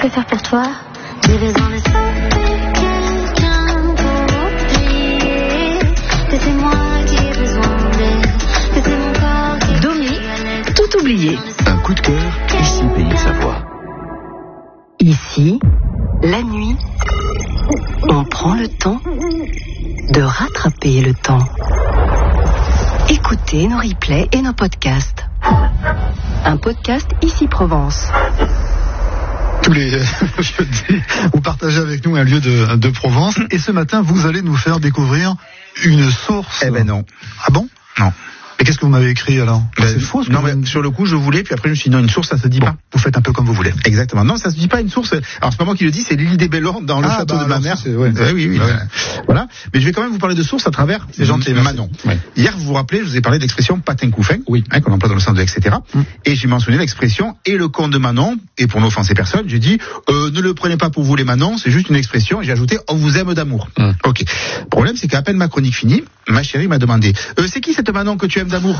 peux faire pour toi? J'ai besoin de quelqu'un pour oublier que c'est moi qui ai besoin d'elle, que c'est mon corps qui... Domi, tout oublié. Un coup de cœur, ici Pays de Savoie. Ici, la nuit, on prend le temps de rattraper le temps. Écoutez nos replays et nos podcasts. Un podcast Ici Provence. Tous les jeudis, vous partagez avec nous un lieu de Provence. Et ce matin, vous allez nous faire découvrir une source. Eh ben non. Ah bon? Non. Et qu'est-ce que vous m'avez écrit alors? C'est faux. Non, mais sur le coup, je voulais, puis après, je me suis dit non, une source, ça se dit pas. Vous faites un peu comme vous voulez. Exactement. Non, ça se dit pas une source. Alors, c'est pas moi qui le dis, c'est l'île des Bellons dans le château de ma mère. Oui. Voilà. Mais je vais quand même vous parler de source à travers Manon. Ouais. Hier, vous vous rappelez, je vous ai parlé de l'expression patin couffin. Oui. Qu'on emploie dans le sens de etc. Et j'ai mentionné l'expression et le comte de Manon. Et pour n'offenser personne, j'ai dit, ne le prenez pas pour vous les Manon, c'est juste une expression. Et j'ai ajouté, on vous aime d'amour. Ok. Le problème, c'est qu'à peine ma chronique finie, ma chérie m'a demandé, c'est qui cette Manon que tu aimes d'amour?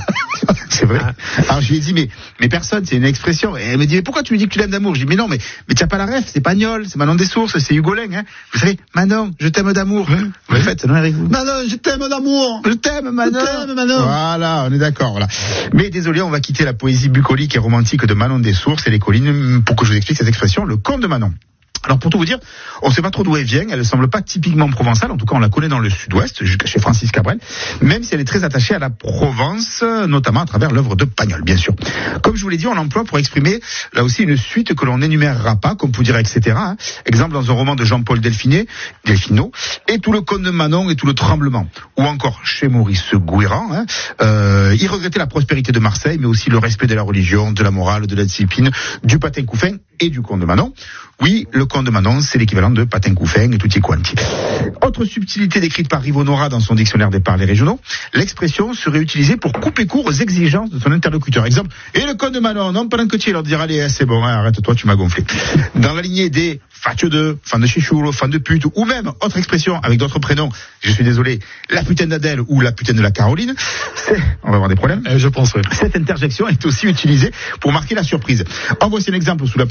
C'est vrai. Alors je lui ai dit mais personne, c'est une expression. Et elle me dit mais pourquoi tu me dis que tu l'aimes d'amour? Je dis mais non mais tu as pas la ref, c'est Pagnol, c'est Manon des Sources, c'est Hugolin, hein. Vous savez, Manon, je t'aime d'amour. Vous le faites, non Eric? Manon, je t'aime d'amour. Je t'aime Manon. Je t'aime Manon. Voilà, on est d'accord, voilà. Mais désolé, on va quitter la poésie bucolique et romantique de Manon des Sources et les collines pour que je vous explique cette expression, le comte de Manon. Alors pour tout vous dire, on ne sait pas trop d'où elle vient, elle ne semble pas typiquement provençale, en tout cas on la connaît dans le sud-ouest, chez Francis Cabrel, même si elle est très attachée à la Provence, notamment à travers l'œuvre de Pagnol, bien sûr. Comme je vous l'ai dit, on l'emploie pour exprimer là aussi une suite que l'on n'énumérera pas, comme vous dire, etc. Exemple dans un roman de Jean-Paul Delfinot, et tout le comte de Manon et tout le tremblement. Ou encore chez Maurice Gouéran, il regrettait la prospérité de Marseille, mais aussi le respect de la religion, de la morale, de la discipline, du patin couffin et du comte de Manon. Oui, le comte de Manon, c'est l'équivalent de patin couffin et tutti quanti. Autre subtilité décrite par Rivonora dans son dictionnaire des parlers régionaux, l'expression serait utilisée pour couper court aux exigences de son interlocuteur. Exemple, et le comte de Manon, non, pendant que tu es, leur dire, allez, c'est bon, arrête-toi, tu m'as gonflé. Dans la lignée des fatio de, fan de chichouro, fan de pute, ou même, autre expression avec d'autres prénoms, je suis désolé, la putain d'Adèle ou la putain de la Caroline, on va avoir des problèmes. Je pense, oui. Cette interjection est aussi utilisée pour marquer la surprise. En voici un exemple sous la